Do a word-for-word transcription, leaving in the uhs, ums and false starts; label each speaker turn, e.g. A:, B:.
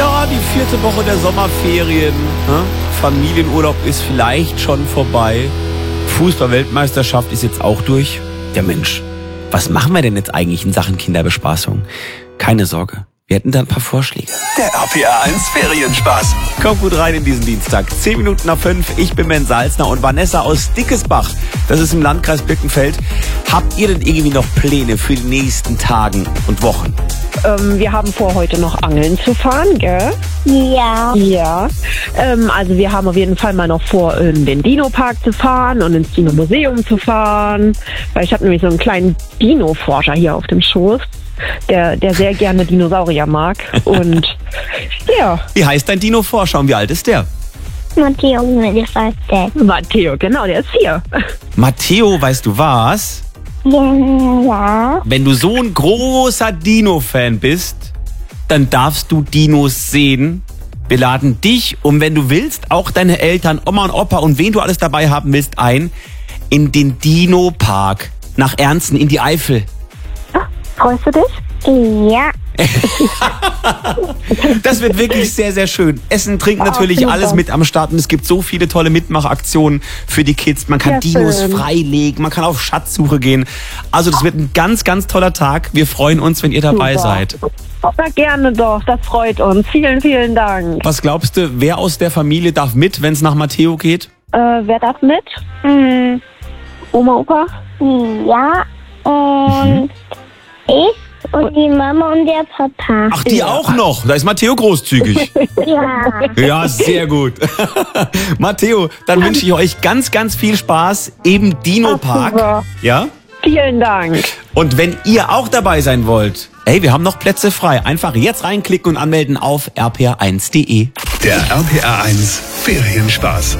A: Ja, die vierte Woche der Sommerferien. Ne? Familienurlaub ist vielleicht schon vorbei. Fußball-Weltmeisterschaft ist jetzt auch durch. Ja Mensch, was machen wir denn jetzt eigentlich in Sachen Kinderbespaßung? Keine Sorge, wir hätten da ein paar Vorschläge.
B: Der R P R eins Ferienspaß.
A: Kommt gut rein in diesen Dienstag. Zehn Minuten nach fünf. Ich bin Ben Salzner und Vanessa aus Dickesbach. Das ist im Landkreis Birkenfeld. Habt ihr denn irgendwie noch Pläne für die nächsten Tagen und Wochen?
C: Ähm, wir haben vor, heute noch angeln zu fahren, gell?
D: Ja.
C: Ja. Ähm, also wir haben auf jeden Fall mal noch vor, in den Dino-Park zu fahren und ins Dino-Museum zu fahren. Weil ich habe nämlich so einen kleinen Dino-Forscher hier auf dem Schoß, der, der sehr gerne Dinosaurier mag. Und ja.
A: Wie heißt dein Dino-Forscher und wie alt ist der?
D: Matteo, mir gefällt der.
C: Matteo, genau, der ist hier.
A: Matteo, weißt du was?
D: Ja.
A: Wenn du so ein großer Dino-Fan bist, dann darfst du Dinos sehen. Wir laden dich und wenn du willst, auch deine Eltern, Oma und Opa und wen du alles dabei haben willst, ein in den Dino-Park nach Ernsten in die Eifel.
C: Freust du dich?
D: Ja.
A: Das wird wirklich sehr, sehr schön. Essen, Trinken natürlich,
C: Oh,
A: alles mit am Start. Und es gibt so viele tolle Mitmachaktionen für die Kids. Man kann
C: Ja,
A: Dinos
C: schön.
A: freilegen, man kann auf Schatzsuche gehen. Also das wird ein ganz, ganz toller Tag. Wir freuen uns, wenn ihr dabei
C: Super.
A: seid.
C: Na, gerne doch, das freut uns. Vielen, vielen Dank.
A: Was glaubst du, wer aus der Familie darf mit, wenn es nach Matteo geht?
C: Äh, wer darf mit?
D: Mhm.
C: Oma, Opa?
D: Ja. Und ich und die Mama und der Papa.
A: Ach, die
C: Ja.
A: auch noch. Da ist Matteo großzügig.
D: Ja.
A: Ja, sehr gut. Matteo, dann wünsche ich euch ganz, ganz viel Spaß im Dino-Park.
C: super.
A: Ja?
C: Vielen Dank.
A: Und wenn ihr auch dabei sein wollt, hey, wir haben noch Plätze frei. Einfach jetzt reinklicken und anmelden auf r p r eins punkt d e.
B: Der R P R eins Ferienspaß.